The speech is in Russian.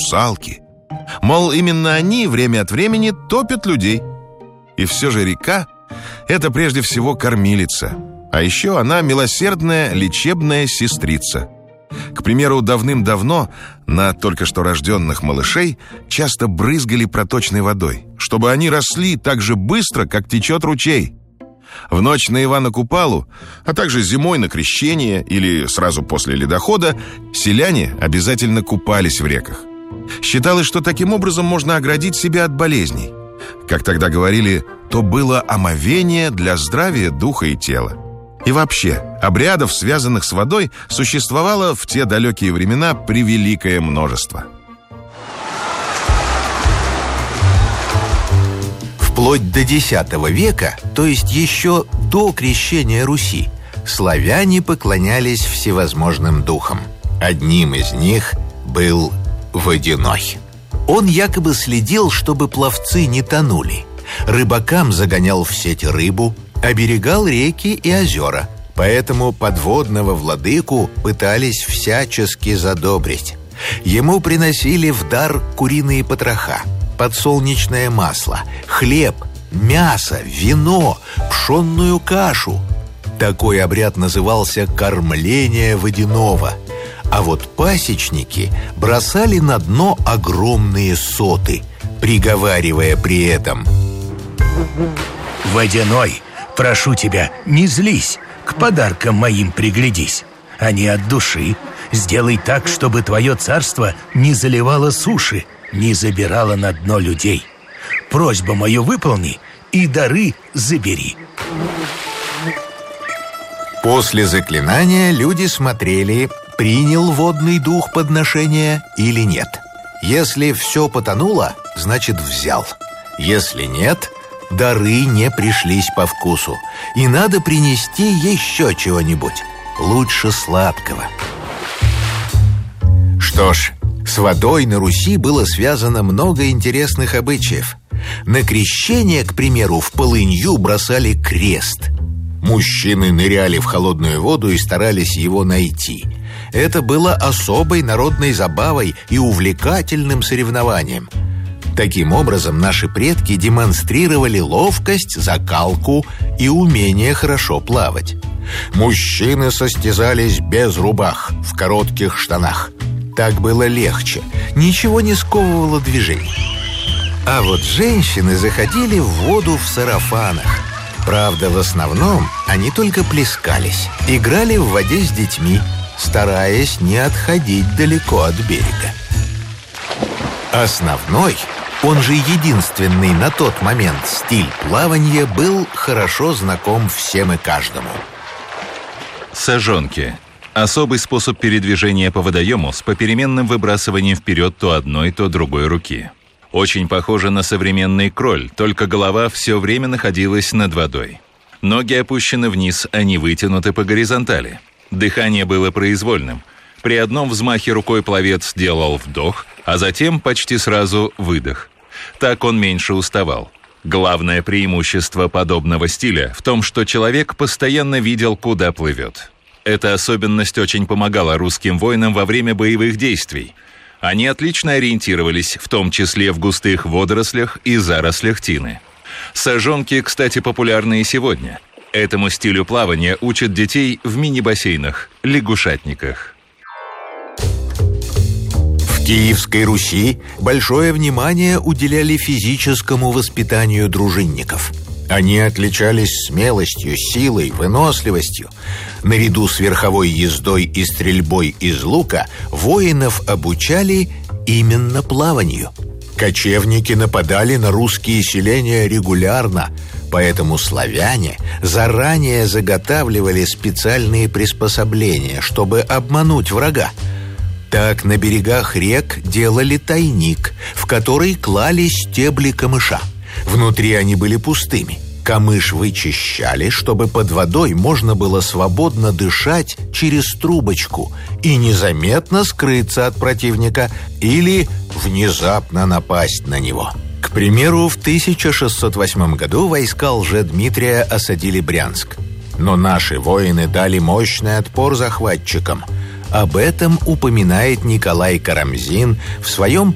русалки. Мол, именно они время от времени топят людей. И все же река — это прежде всего кормилица. А еще она милосердная лечебная сестрица. К примеру, давным-давно на только что рожденных малышей часто брызгали проточной водой, чтобы они росли так же быстро, как течет ручей. В ночь на Ивана Купалу, а также зимой на Крещение или сразу после ледохода селяне обязательно купались в реках. Считалось, что таким образом можно оградить себя от болезней. Как тогда говорили, то было омовение для здравия духа и тела. И вообще, обрядов, связанных с водой, существовало в те далекие времена превеликое множество. Вплоть до X века, то есть еще до крещения Руси, славяне поклонялись всевозможным духам. Одним из них был Водяной. Он якобы следил, чтобы пловцы не тонули. Рыбакам загонял в сеть рыбу, оберегал реки и озера. Поэтому подводного владыку пытались всячески задобрить. Ему приносили в дар куриные потроха, подсолнечное масло, хлеб, мясо, вино, пшенную кашу. Такой обряд назывался «кормление водяного». А вот пасечники бросали на дно огромные соты, приговаривая при этом: «Водяной, прошу тебя, не злись, к подаркам моим приглядись. Они от души. Сделай так, чтобы твое царство не заливало суши, не забирало на дно людей. Просьбу мою выполни и дары забери». После заклинания люди смотрели, принял водный дух подношения или нет. Если все потонуло, значит взял. Если нет, дары не пришлись по вкусу, и надо принести еще чего-нибудь, лучше сладкого. Что ж, с водой на Руси было связано много интересных обычаев. На крещение, к примеру, в полынью бросали крест. Мужчины ныряли в холодную воду и старались его найти. Это было особой народной забавой и увлекательным соревнованием. Таким образом, наши предки демонстрировали ловкость, закалку и умение хорошо плавать. Мужчины состязались без рубах, в коротких штанах. Так было легче, ничего не сковывало движений. А вот женщины заходили в воду в сарафанах. Правда, в основном они только плескались, играли в воде с детьми, стараясь не отходить далеко от берега. Основной, он же единственный на тот момент стиль плавания был хорошо знаком всем и каждому. Сажонки – особый способ передвижения по водоему с попеременным выбрасыванием вперед то одной, то другой руки. Очень похоже на современный кроль, только голова все время находилась над водой. Ноги опущены вниз, они вытянуты по горизонтали. Дыхание было произвольным. При одном взмахе рукой пловец делал вдох, а затем почти сразу выдох. Так он меньше уставал. Главное преимущество подобного стиля в том, что человек постоянно видел, куда плывет. Эта особенность очень помогала русским воинам во время боевых действий. Они отлично ориентировались, в том числе в густых водорослях и зарослях тины. Сажонки, кстати, популярны и сегодня. Этому стилю плавания учат детей в мини-бассейнах, лягушатниках. В Киевской Руси большое внимание уделяли физическому воспитанию дружинников. Они отличались смелостью, силой, выносливостью. Наряду с верховой ездой и стрельбой из лука воинов обучали именно плаванию. Кочевники нападали на русские селения регулярно, поэтому славяне заранее заготавливали специальные приспособления, чтобы обмануть врага. Так на берегах рек делали тайник, в который клали стебли камыша. Внутри они были пустыми. Камыш вычищали, чтобы под водой можно было свободно дышать через трубочку и незаметно скрыться от противника или внезапно напасть на него. К примеру, в 1608 году войска Лжедмитрия осадили Брянск. Но наши воины дали мощный отпор захватчикам. Об этом упоминает Николай Карамзин в своем